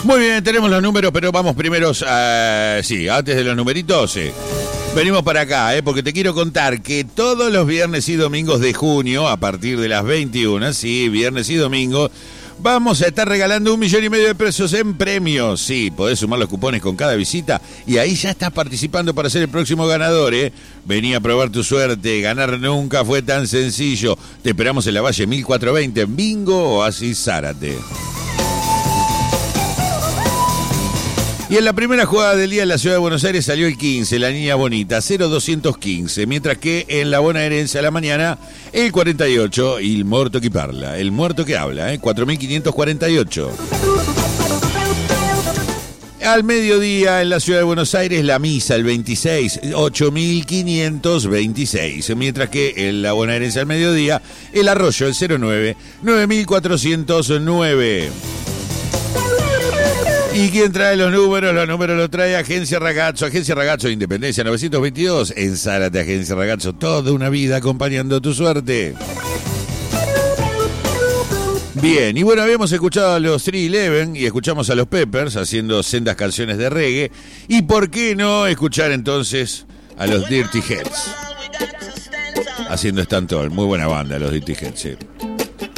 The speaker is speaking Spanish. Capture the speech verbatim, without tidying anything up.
Muy bien, tenemos los números, pero vamos primero, uh, sí, antes de los numeritos, sí. Venimos para acá, eh, porque te quiero contar que todos los viernes y domingos de junio, a partir de las veintiuna, sí, viernes y domingo, vamos a estar regalando un millón y medio de pesos en premios. Sí, podés sumar los cupones con cada visita y ahí ya estás participando para ser el próximo ganador, ¿eh? Vení a probar tu suerte, ganar nunca fue tan sencillo. Te esperamos en la Valle mil cuatrocientos veinte, en Bingo Oasis Zárate. Y en la primera jugada del día en la ciudad de Buenos Aires salió el quince, la niña bonita, cero doscientos quince, mientras que en la bonaerense a la mañana, el cuarenta y ocho, el muerto que parla, el muerto que habla, ¿eh? cuatro mil quinientos cuarenta y ocho. Al mediodía en la ciudad de Buenos Aires, la misa, el veintiséis, ocho mil quinientos veintiséis, mientras que en la bonaerense al mediodía, el arroyo, el cero nueve, nueve mil cuatrocientos nueve. ¿Y quién trae los números? Los números los trae Agencia Ragazzo, Agencia Ragazzo de Independencia novecientos veintidós. En Zárate, Agencia Ragazzo, toda una vida acompañando tu suerte. Bien, y bueno, habíamos escuchado a los tres once y escuchamos a los Peppers haciendo sendas canciones de reggae. ¿Y por qué no escuchar entonces a los Dirty Heads haciendo stand-all? Muy buena banda, los Dirty Heads, sí.